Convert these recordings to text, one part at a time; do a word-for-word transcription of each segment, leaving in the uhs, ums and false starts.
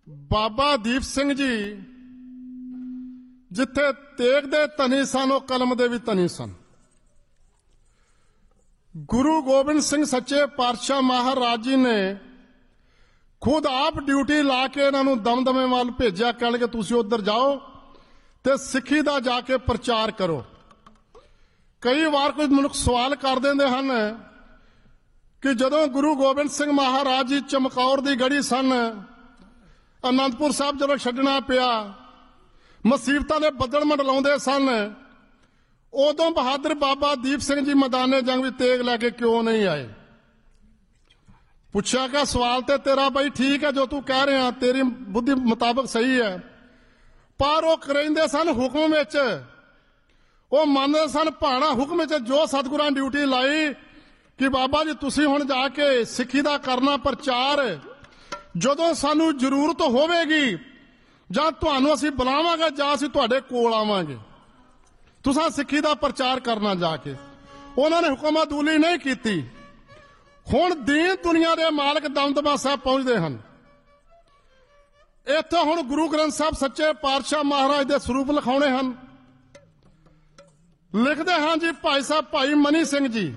ਬਾਬਾ ਦੀਪ ਸਿੰਘ ਜੀ ਜਿੱਥੇ ਤੇਗ ਦੇ ਧਨੀ ਸਨ ਉਹ ਕਲਮ ਦੇ ਵੀ ਧਨੀ ਸਨ। ਗੁਰੂ ਗੋਬਿੰਦ ਸਿੰਘ ਸੱਚੇ ਪਾਤਸ਼ਾਹ ਮਹਾਰਾਜ ਜੀ ਨੇ खुद आप ड्यूटी ला के इन्हों दमदमे वाल भेजा, कहणगे तुसीं उधर जाओ ते सिक्खी दा जाके प्रचार करो। कई बार कोई मनुख सवाल कर देंदे हन कि जदों गुरु गोबिंद सिंह महाराज जी चमकौर दी गढ़ी सन, आनंदपुर साहब जदों छड्डना पिया, मुसीबतां दे बदल मंडलाउंदे सन, उदों बहादुर बाबा दीप सिंह जी मैदाने जंग विच तेग लैके क्यों नहीं आए? पूछा क्या सवाल ते तेरा भाई ठीक है, जो तू कह रहे हैं तेरी बुद्धि मुताबिक सही है, पर वो करेंदे सन हुक्म विच, वो मानदे सन भाणा हुक्म विच जो सतगुरां ड्यूटी लाई कि बाबा जी तुसीं हुण जाके सिੱਖੀ दा करना प्रचार, जदों सानू जरूरत होवेगी जां तुहानू असीं बुलावांगे जां असीं तुहाडे कोल आवांगे, तुसां सिੱਖੀ दा प्रचार करना जाके। उन्होंने हुक्म अदूली नहीं कीती। हुण दीन दुनिया के मालक दमदमा साहब पहुंचते हैं, इत्थों हुण गुरु ग्रंथ साहब सच्चे पातशाह महाराज के स्वरूप लिखाउणे हैं। लिखते हैं जी भाई साहब भाई मनी सिंह जी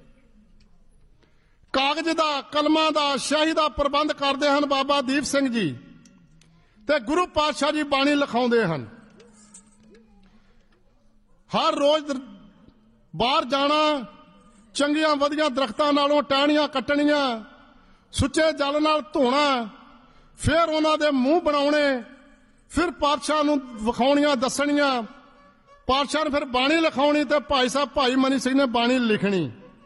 कागज का कलमां का शाही का प्रबंध करते हैं बाबा दीप सिंह जी, ते गुरु पातशाह जी बाणी लिखाउंदे हैं। हर रोज बाहर जाना, चंगियां वधिया दरख्तां नालों टहनियां कट्टणियां, सुच्चे जल नाल धोना, फिर उन्हां दे मूँह बनाउणे, फिर पातशाह नूं विखाउणियां दसणियां, पातशाह ने फिर बाणी लिखाउणी ते भाई साहब भाई मनी सिंह ने बाणी लिखणी।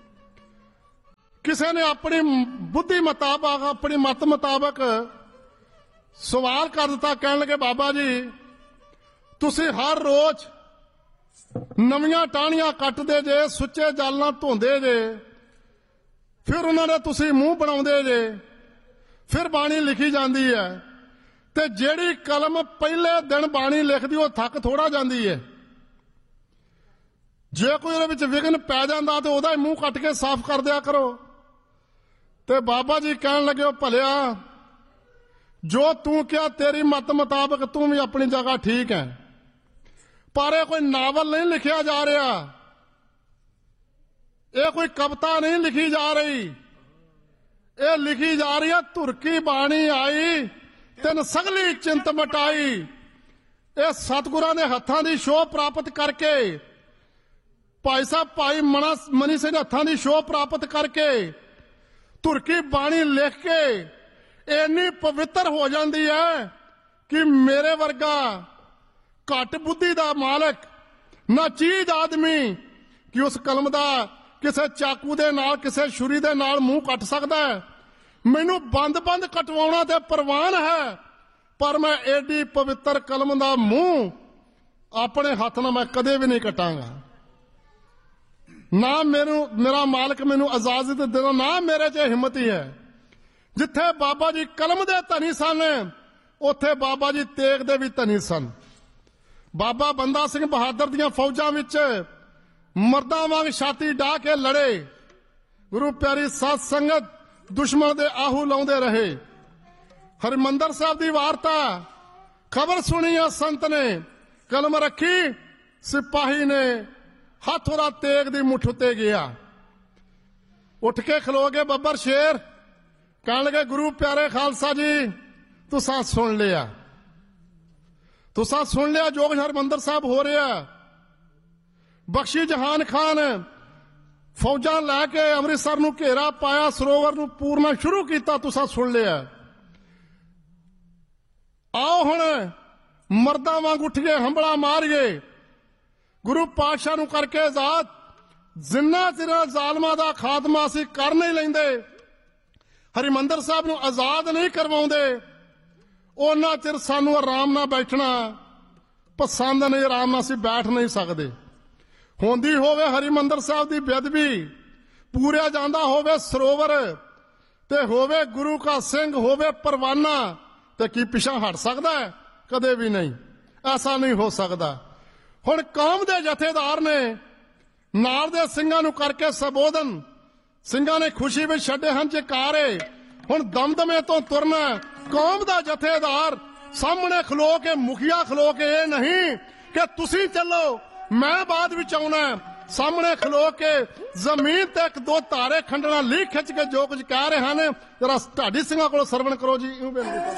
किसी ने अपनी बुद्धि मुताबिक अपनी मत मुताबिक सवाल कर दिता, कहण लगे बाबा जी तुसीं हर रोज नवीं टाहनियां कटदे जे, सुच्चे जल नाल धोंदे जे, फिर उन्होंने तुसीं मूँह बनाउंदे जे, फिर बाणी लिखी जाती है, ते जिहड़ी कलम पहले दिन बाणी लिखदी वो थक थोड़ा जाती है, जे कोई उहदे विच विघन पै जांदा ते उहदा ही मूँह कट के साफ कर दिया करो। ते बाबा जी कहण लगे भलिया जो तू क्या तेरी मत मुताबिक तू भी अपनी जगह ठीक है, पर यह कोई नावल नहीं लिखा जा रहा, यह कोई कविता नहीं लिखी जा रही, यह लिखी जा रही है धुरकी बाणी आई तिन सगली चिंत मटाई। यह सतगुरां दे हत्थां दी शोभ प्राप्त करके, भाई साहब भाई मना मनी सिंह हत्थां दी शोभ प्राप्त करके धुरकी बाणी लिख के इन्नी पवित्र हो जाती है कि मेरे वर्गा घट बुद्धि का मालक ना चीज आदमी कि उस कलम का किसी चाकू दे नाल किसी छुरी दे नाल मूँह कट सकता है। मैनू बंद बंद कटवाउणा ते परवान है, पर मैं एडी पवित्र कलम का मूँह अपने हाथ नाल मैं कदे भी नहीं कटांगा। ना मैनू मेरा मालक मैनू इजाजत देना, ना मेरे च हिम्मत ही है। जिथे बाबा जी कलम दे धनी सन उत्थे बाबा जी तेग दे भी धनी सन। बाबा बंदा सिंह बहादुर दियां फौजां विच मर्दां वांग छाती डाह के लड़े, गुरु प्यारी साध संगत दुश्मन दे आहू लाउंदे रहे। हरिमंदर साहब दी वार्ता खबर सुनी है संत ने, कलम रखी सिपाही ने, हाथ उहदा तेग दी मुठ उत्ते गया, उठ के खलो गए बब्बर शेर, कहण लगे गुरु प्यारे खालसा जी तुसां सुन लिया, तुसां सुन लिया जो हरमंदर साहब हो रहा। बख्शी जहान खान फौजा लैके अमृतसर नूं घेरा पाया, सरोवर नूं पूरना शुरू किया, तुसां सुन लिया। आओ हुण मर्दां वांग उठ के हंबला मारिए, गुरु पातशाह नूं करके आजाद। जिन्ना चिर जालमां दा खात्मा असीं कर नहीं लैंदे, हरिमंदर साहब नूं आजाद नहीं करवाउंदे, उन्ना चिर सानू आराम नाल बैठना पसंद नहीं, आराम नाल असीं बैठ नहीं सकते। होंदी होवे हरिमंदर साहब की बेदबी, पूरिया जांदा होवे सरोवर, ते होवे गुरु का सिंह, होवे परवाना, ते की पिछा हट सकता है? कदे भी नहीं, ऐसा नहीं हो सकता। हुण कौम दे जथेदार ने नाल दे सिंघां नूं करके संबोधन, सिंघां ने खुशी विच छड्डे हन जयकारे, ਹੁਣ ਦਮਦਮੇ ਤੋਂ ਤੁਰਨਾ ਕੌਮ ਦਾ ਜਥੇਦਾਰ ਸਾਹਮਣੇ ਖਲੋ ਕੇ ਮੁਖੀਆ ਖਲੋ ਕੇ ਇਹ ਨਹੀਂ ਕਿ ਤੁਸੀਂ ਚੱਲੋ ਮੈਂ ਬਾਅਦ ਵਿੱਚ ਆਉਣਾ ਸਾਹਮਣੇ ਖਲੋ ਕੇ ਜ਼ਮੀਨ ਤੇ ਇੱਕ ਦੋ ਤਾਰੇ ਖੰਡਣਾ ਲੀਕ ਖਿੱਚ ਕੇ ਜੋ ਕੁਝ ਕਹਿ ਰਹੇ ਹਨ ਜਰਾ ਢਾਡੀ ਸਿੰਘਾਂ ਕੋਲ ਸਰਵਣ ਕਰੋ ਜੀ।